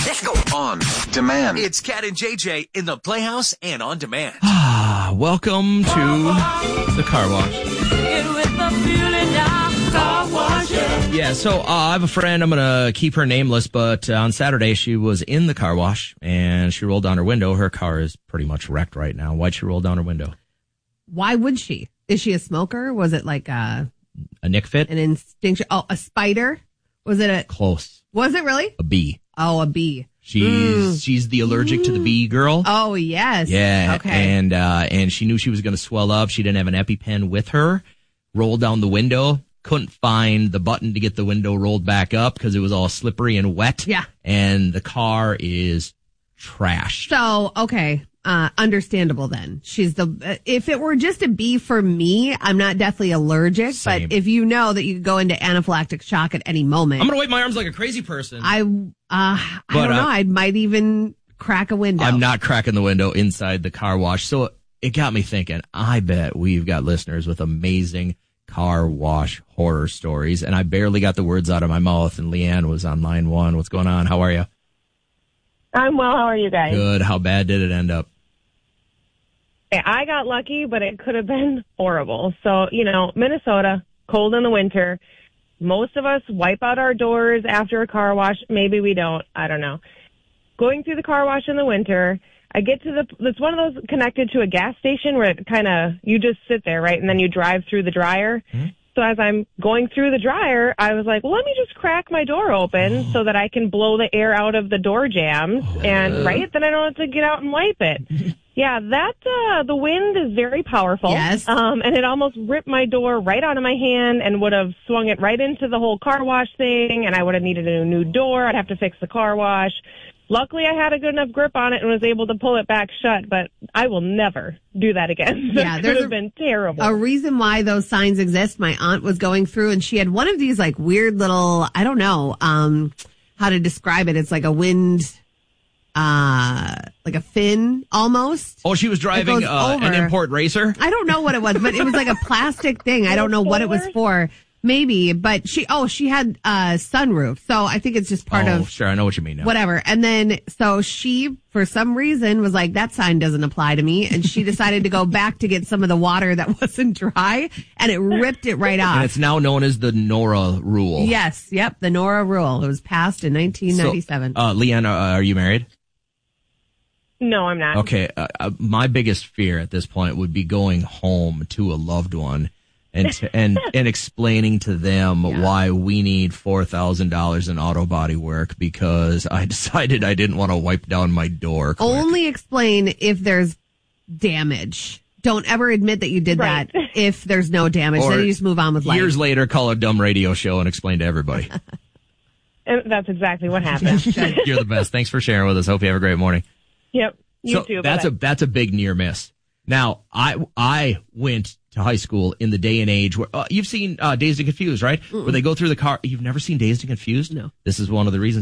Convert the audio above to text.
Let's go. On demand. It's Cat and JJ in the Playhouse and on demand. Welcome to the car wash. Yeah, so I have a friend. I'm going to keep her nameless, but on Saturday she was in the car wash and she rolled down her window. Her car is pretty much wrecked right now. Why'd she roll down her window? Why would she? Is she a smoker? Was it like a Nick fit? An instinction? Oh, a spider? Was it a... Close. Was it really? A bee. Oh, a bee. She's the allergic to the bee girl. Oh, yes. Yeah. Okay. And she knew she was going to swell up. She didn't have an EpiPen with her. Rolled down the window. Couldn't find the button to get the window rolled back up because it was all slippery and wet. Yeah. And the car is trashed. So, okay. Understandable then. If it were just a bee for me, I'm not deathly allergic, Same. but if you know that you could go into anaphylactic shock at any moment. I'm going to wave my arms like a crazy person. I don't know. I might even crack a window. I'm not cracking the window inside the car wash. So it got me thinking, I bet we've got listeners with amazing car wash horror stories. And I barely got the words out of my mouth. And Leanne was on line one. What's going on? How are you? I'm well. How are you guys? Good. How bad did it end up? I got lucky, but it could have been horrible. So, Minnesota, cold in the winter. Most of us wipe out our doors after a car wash. Maybe we don't. I don't know. Going through the car wash in the winter, I get to it's one of those connected to a gas station where it you just sit there, right? And then you drive through the dryer. Mm-hmm. So as I'm going through the dryer, I was like, well, let me just crack my door open so that I can blow the air out of the door jambs. And then I don't have to get out and wipe it. Yeah, the wind is very powerful. Yes. And it almost ripped my door right out of my hand and would have swung it right into the whole car wash thing. And I would have needed a new door. I'd have to fix the car wash. Luckily, I had a good enough grip on it and was able to pull it back shut, but I will never do that again. That could have been terrible. A reason why those signs exist, my aunt was going through and she had one of these like weird little, I don't know how to describe it. It's like a wind, like a fin almost. Oh, she was driving an import racer? I don't know what it was, but it was like a plastic thing. I don't know what it was for. Maybe, but she had a sunroof. So I think it's just part of. Sure, I know what you mean now. Whatever. And then, so she, for some reason, was like, that sign doesn't apply to me. And she decided to go back to get some of the water that wasn't dry and it ripped it right off. And it's now known as the NORA rule. Yes. Yep. The NORA rule. It was passed in 1997. So, Leanne, are you married? No, I'm not. Okay. My biggest fear at this point would be going home to a loved one and explaining to them why we need $4,000 in auto body work because I decided I didn't want to wipe down my door quick. Only explain if there's damage. Don't ever admit that you did that if there's no damage. Then you just move on with life. Years later, call a dumb radio show and explain to everybody. And that's exactly what happened. You're the best. Thanks for sharing with us. Hope you have a great morning. Yep. You too. That's a big near miss. Now, I went to high school in the day and age where you've seen Dazed and Confused, right? Mm-mm. Where they go through the car. You've never seen Dazed and Confused? No. This is one of the reasons.